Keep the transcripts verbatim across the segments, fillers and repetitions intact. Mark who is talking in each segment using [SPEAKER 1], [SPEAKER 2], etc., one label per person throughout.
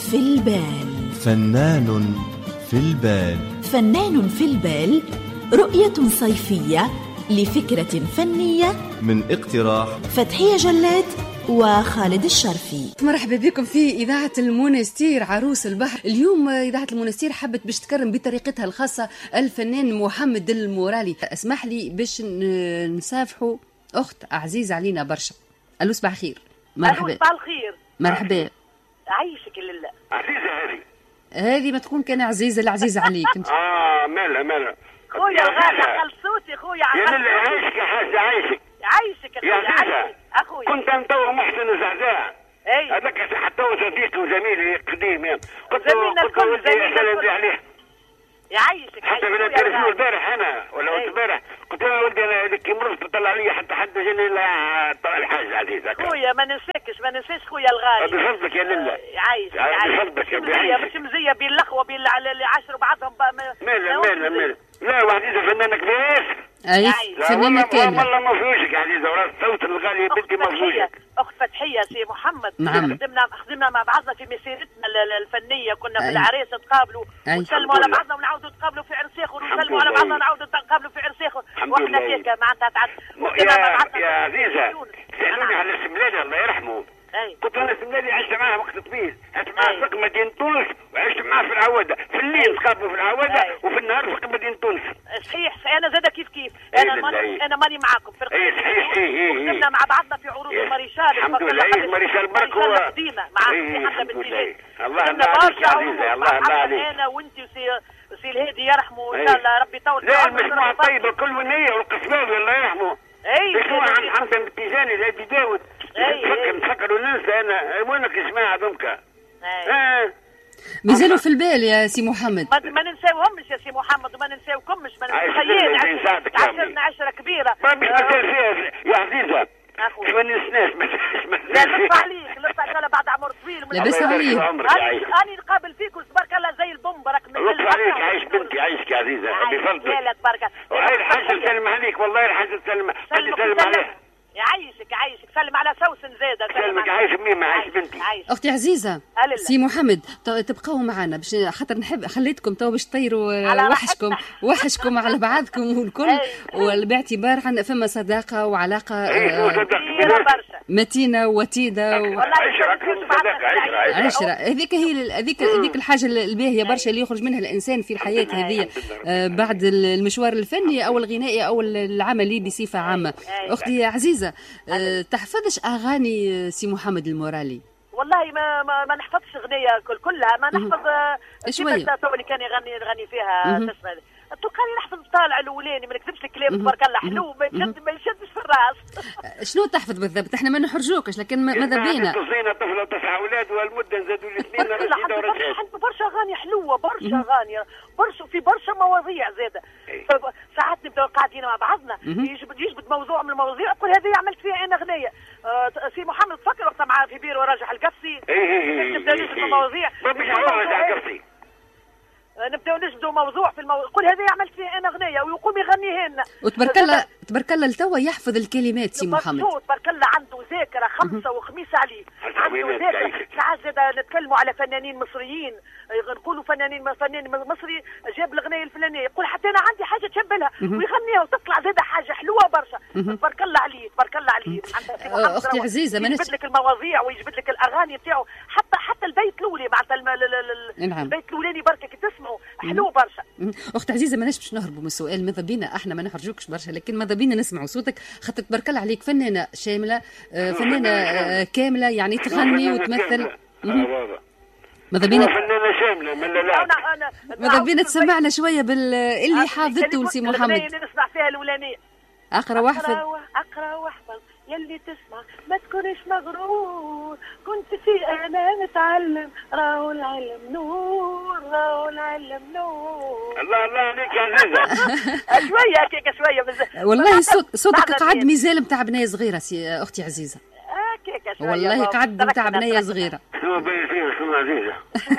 [SPEAKER 1] في البال.
[SPEAKER 2] فنان في البال.
[SPEAKER 1] فنان في البال، رؤية صيفية لفكرة فنية
[SPEAKER 2] من اقتراح
[SPEAKER 1] فتحية جلاد وخالد الشرفي.
[SPEAKER 3] مرحبا بكم في إذاعة المونستير عروس البحر. اليوم إذاعة المونستير حبت باش تكرم بطريقتها الخاصة الفنان محمد المورالي. اسمح لي باش نسافحوا أخت عزيزة علينا برشا. ألو صباح خير.
[SPEAKER 4] مرحبا. صباح الخير.
[SPEAKER 3] مرحبا.
[SPEAKER 4] عايشك لله.
[SPEAKER 5] عزيزة هذه
[SPEAKER 3] هذه ما تكون كان عزيزة العزيزة عليك انت.
[SPEAKER 5] اه مالها مالها
[SPEAKER 4] خويا غالي عقل صوتي خويا
[SPEAKER 5] يا لله. عايشك يا حاجة عايشك
[SPEAKER 4] عايشك
[SPEAKER 5] يا عزيزة
[SPEAKER 4] اخويا.
[SPEAKER 5] كنت انت ومحسن وزعزاع.
[SPEAKER 4] اي
[SPEAKER 5] هذاك حتى هو صديقي وزميلي قديم يعني. قلت
[SPEAKER 4] زميلنا
[SPEAKER 5] قلت
[SPEAKER 4] الكل
[SPEAKER 5] ولدي اسال عليه.
[SPEAKER 4] يعيشك
[SPEAKER 5] حتى في الانترفيو البارح انا ولا قلت البارح قلت له ولدي انا هذيك مرض بطلع لي حتى حد جاني لا الحاج عزيزة
[SPEAKER 4] خويا. ما ننساكش ما ننساش خويا الغالي.
[SPEAKER 5] بفضلك يا لله.
[SPEAKER 4] يعيشك
[SPEAKER 5] يعيشك
[SPEAKER 4] مزيه مش مزيه بين الاخوه بين اللي عاشروا بعضهم.
[SPEAKER 5] مالا مالا مالا لا وعزيزة فنانة كبير.
[SPEAKER 3] اي فنانة كاملة
[SPEAKER 5] والله مفروشك عزيزة وراس صوت الغالي يا بنتي مفروشك.
[SPEAKER 4] اخت فتحية سي محمد.
[SPEAKER 3] نعم.
[SPEAKER 4] خدمنا خدمنا مع بعضنا في مسيرتنا الفنية. كنا في العريس نتقابلوا ونسلموا على بعضنا ونعاودوا نتقابلوا في عرس اخر ونسلموا على بعضنا ونعاودوا نتقابلوا في عرس اخر. واحنا هيك معناتها تعد
[SPEAKER 5] يا يا عزيزة سألوني على السملاني الله يرحمه. قلت انا السملاني عشت معاه وقت طويل. عشت معاه في مدينة تونس وعشت معاه في العودة. في الليل تقابلوا في العودة وفي النهار في مدينة تونس.
[SPEAKER 4] صحيح انا زاد كيف كيف. انا ماني انا ماني معاكم في
[SPEAKER 5] اي صحيح. اي
[SPEAKER 4] كنا مع بعضنا في عروض الماريشال.
[SPEAKER 5] الحمد لله. اي الماريشال برك هو
[SPEAKER 4] قديمه مع سي حمزه بن زيد.
[SPEAKER 5] الله الله عليك يا عزيزة. الله الله عليك.
[SPEAKER 4] انا وانت وسي سي الهادي يرحمه ان شاء الله ربي يطول.
[SPEAKER 5] لا المجموعة الطيبة الكل والنية والقسماوي الله يرحمه.
[SPEAKER 4] اي
[SPEAKER 5] شنو عن حمزة بالتيجاني الهادي داود. نفكر نفكر وننسى انا وينك اسمها هذوك. اه
[SPEAKER 3] مازالوا في البال يا سي محمد.
[SPEAKER 4] ما, ما ننساوهمش يا سي محمد وما ننساوكمش. ما ننساوش عشرنا عشرة كبيرة.
[SPEAKER 5] ما مش مازال فيها يا عزيزة.
[SPEAKER 4] اخويا
[SPEAKER 5] ما ننسناش ما
[SPEAKER 4] لا لطف عليك لطف عليك بعد عمر طويل.
[SPEAKER 3] لاباس عليك.
[SPEAKER 4] أنا نقابل فيك وتبارك الله زي البوم برك.
[SPEAKER 5] لطف عليك. عايش بنتي عايشك يا عزيزة بفضلك.
[SPEAKER 4] يا تبارك الله.
[SPEAKER 5] وهاي الحاجة تسلم عليك والله الحاجة تسلم تسلم عليك.
[SPEAKER 4] يعيشك يعيشك. سلم على سوسن زاده.
[SPEAKER 5] سلمك عايش ميمة عايش بنتي.
[SPEAKER 3] اختي عزيزه سي محمد تبقاو معنا باش خاطر نحب خليتكم تو باش تطيروا وحشكم وحشكم على بعضكم والكل. وباعتبار عندنا فما صداقه وعلاقه متينه وتيده عشره. هذيك هي هذيك هذيك الحاجه الباهيه برشا اللي يخرج منها الانسان في الحياه هذه بعد المشوار الفني او الغنائي او العملي بصفه عامه. اختي عزيزه أه تحفظش اغاني سي محمد المورالي؟
[SPEAKER 4] والله ما ما, ما نحفظش اغنيه كل كلها. ما نحفظ
[SPEAKER 3] شويه
[SPEAKER 4] تو اللي كان يغني يغني فيها تسمع. تلقاني نحفظ طالع الاولاني ما نكذبش الكلام تبارك الله حلو ما يشد ما يشدش في الراس.
[SPEAKER 3] شنو تحفظ بالضبط؟ احنا ما نحرجوكش لكن ماذا بينا؟
[SPEAKER 5] توصينا طفله وتسع اولاد والمده زادوا الاثنين رشيده ورشيد.
[SPEAKER 4] برشا اغاني حلوه برشا اغاني برشا في برشا مواضيع زاده. ساعات نبداو قاعدين مع بعضنا يجبد يجبد موضوع من المواضيع نقول هذه عملت فيها انا اغنيه. آه سي محمد فكر وقتها معاه في بير وراجح القفصي. نبداو نجبد المواضيع.
[SPEAKER 5] مش راجح القفصي.
[SPEAKER 4] نبداو نجبدوا موضوع في الموضوع قول هذه عملت فيها انا اغنيه ويقوم يغنيها لنا.
[SPEAKER 3] وتبارك الله تبارك الله لتوا يحفظ الكلمات سي محمد.
[SPEAKER 4] تبارك الله عنده ذاكره خمسه وخميس عليه. عنده ذاكره. ساعات زاد نتكلموا على فنانين مصريين نقولوا فنانين فنان مصري جاب الاغنيه الفلانيه يقول حتى انا عندي حاجه تشبه لها ويغنيها وتطلع زاد حاجه حلوه برشا. تبارك الله عليه تبارك الله عليه.
[SPEAKER 3] اختي عزيزه ما
[SPEAKER 4] يجبد لك المواضيع ويجبد لك الاغاني نتاعو حتى حتى البيت الاولي معناتها البيت الاولاني بركه كي تسمعوا حلو برشا.
[SPEAKER 3] اخت عزيزه ماناش باش نهربوا من السؤال. ماذا بينا احنا ما نحرجوكش برشا لكن ماذا بينا نسمعوا صوتك خاطر تبارك الله عليك فنانه شامله فنانه كامله يعني تغني وتمثل. ماذا بينا
[SPEAKER 5] فنانه شامله من لا
[SPEAKER 3] ماذا بينا تسمعنا شويه بال اللي حافظته لسي محمد.
[SPEAKER 4] نسمع فيها الاولانيه
[SPEAKER 3] اقرا واحفظ
[SPEAKER 4] اقرا واحفظ يلي تسمع ما تكونش مغرور كنت في انا نتعلم راهو العلم نور راهو العلم نور.
[SPEAKER 5] الله الله عليك يا عزيزة.
[SPEAKER 4] شويه هكاك شويه بزاف
[SPEAKER 3] والله صوت صوتك قعد ميزال نتاع بنيه صغيره سي اختي عزيزه.
[SPEAKER 4] هكاك شويه
[SPEAKER 3] والله قعد نتاع بنيه صغيره.
[SPEAKER 5] شنو باين فيه شنو عزيزة.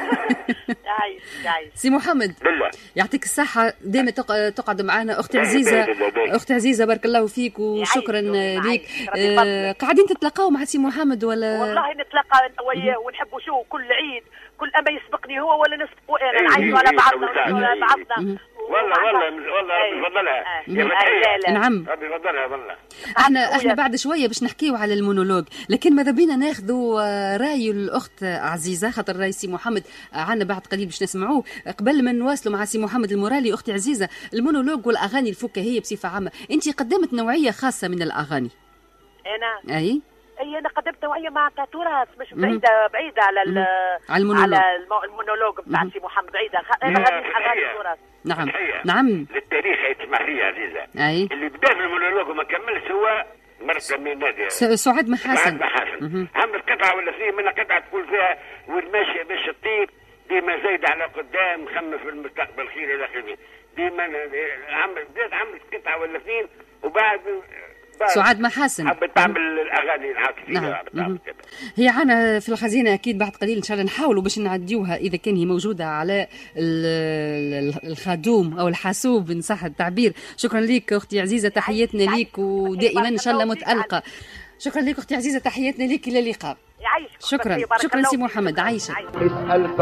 [SPEAKER 4] عايش عايش.
[SPEAKER 3] سي محمد
[SPEAKER 5] بالله
[SPEAKER 3] يعطيك الصحة، دائما تقعد معنا أختي عزيزة. أختي عزيزة بارك الله فيك وشكرا ليك. آه قاعدين تتلاقاو مع سي محمد ولا؟
[SPEAKER 4] والله نتلاقى أنا وياه ونحبوا شو كل عيد كل أما يسبقني هو ولا نسبقه أنا نعيشوا على بعضنا على بعضنا.
[SPEAKER 5] والله والله والله ربي يفضلها يا فتحية.
[SPEAKER 3] نعم
[SPEAKER 5] ربي يفضلها والله.
[SPEAKER 3] احنا احنا بعد شويه باش نحكيو على المونولوج، لكن ماذا بينا ناخذوا راي الاخت عزيزه، خاطر راي سي محمد عنا بعد قليل باش نسمعوه. قبل ما نواصلوا مع سي محمد المورالي، اختي عزيزه المونولوج والاغاني الفكاهيه بصفه عامه، انت قدمت نوعيه خاصه من الاغاني.
[SPEAKER 4] انا
[SPEAKER 3] اي
[SPEAKER 4] اي انا قدمت نوعيه مع تراث مش بعيده بعيده على
[SPEAKER 3] على المونولوج
[SPEAKER 4] على المونولوج بتاع سي محمد، بعيده انا غادي اغاني تراث.
[SPEAKER 3] نعم نعم
[SPEAKER 5] للتاريخ يتسمع فيه عزيزه.
[SPEAKER 3] اي
[SPEAKER 5] اللي بدا في المونولوج وما كملش هو مرت من نادي
[SPEAKER 3] سعاد محاسن.
[SPEAKER 5] سعاد محاسن عملت قطعه ولا اثنين منها قطعه تقول فيها والماشيه باش تطير ديما زايد على قدام خمم في المستقبل خير الى اخره. ديما عملت بدات عملت قطعه ولا اثنين وبعد
[SPEAKER 3] سعاد محاسن
[SPEAKER 5] حبت تعمل الاغاني العاطفيه.
[SPEAKER 3] نعم. هي عنا في الخزينه اكيد بعد قليل ان شاء الله نحاولوا باش نعديوها اذا كان هي موجوده على الخادوم او الحاسوب ان صح التعبير. شكرا لك اختي عزيزه، تحياتنا ليك ودائما ان شاء الله متالقه. شكرا لك اختي عزيزه، تحياتنا لك الى اللقاء. شكرا شكرا سي محمد. عايشه.